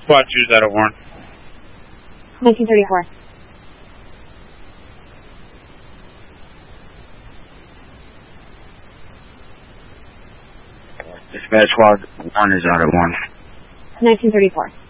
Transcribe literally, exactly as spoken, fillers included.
Squad two's out of Warren. nineteen thirty-four. Dispatch squad one is out at one. nineteen thirty-four.